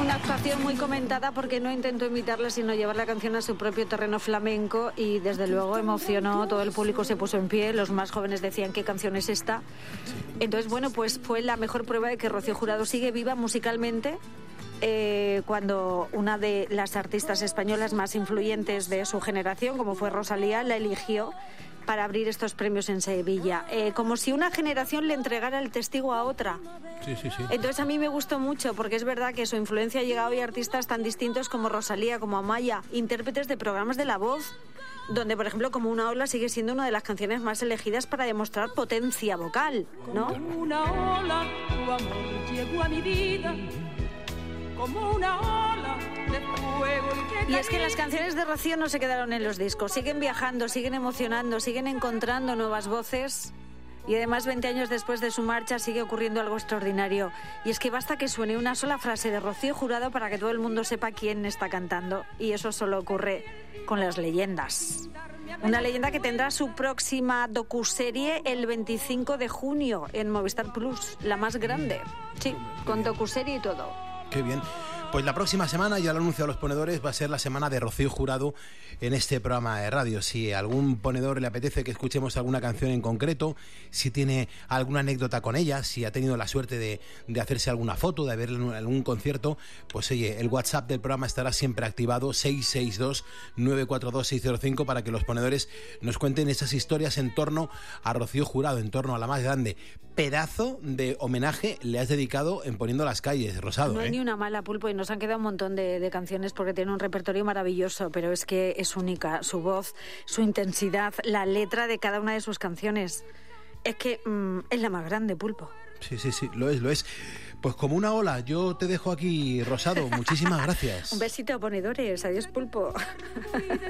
Una actuación muy comentada porque no intentó imitarla sino llevar la canción a su propio terreno flamenco y desde luego emocionó, todo el público se puso en pie, los más jóvenes decían ¿qué canción es esta? Entonces bueno, pues fue la mejor prueba de que Rocío Jurado sigue viva musicalmente cuando una de las artistas españolas más influyentes de su generación, como fue Rosalía, la eligió para abrir estos premios en Sevilla, como si una generación le entregara el testigo a otra. Sí. Entonces a mí me gustó mucho porque es verdad que su influencia ha llegado hoy a artistas tan distintos como Rosalía, como Amaya, intérpretes de programas de La Voz, donde por ejemplo Como una ola sigue siendo una de las canciones más elegidas para demostrar potencia vocal, ¿no? Como una ola, tu amor llegó a mi vida, como una ola de fuego y es que las canciones de Rocío no se quedaron en los discos, siguen viajando, siguen emocionando, siguen encontrando nuevas voces y además 20 años después de su marcha sigue ocurriendo algo extraordinario y es que basta que suene una sola frase de Rocío Jurado para que todo el mundo sepa quién está cantando y eso solo ocurre con las leyendas. Una leyenda que tendrá su próxima docuserie el 25 de junio en Movistar Plus, la más grande, sí, con docuserie y todo. Qué bien. Pues la próxima semana, ya lo han anunciado los ponedores, va a ser la semana de Rocío Jurado en este programa de radio. Si a algún ponedor le apetece que escuchemos alguna canción en concreto, si tiene alguna anécdota con ella, si ha tenido la suerte de hacerse alguna foto, de verla en algún concierto, pues oye, el WhatsApp del programa estará siempre activado, 662-942-605, para que los ponedores nos cuenten esas historias en torno a Rocío Jurado, en torno a la más grande. Pedazo de homenaje le has dedicado en Poniendo las calles, Rosado. No hay ni una mala, Pulpo, y nos han quedado un montón de canciones porque tiene un repertorio maravilloso, pero es que es única, su voz, su intensidad, la letra de cada una de sus canciones. Es que es la más grande, Pulpo. Sí, lo es. Pues como una ola, yo te dejo aquí, Rosado. Muchísimas gracias. Un besito, ponedores. Adiós, Pulpo.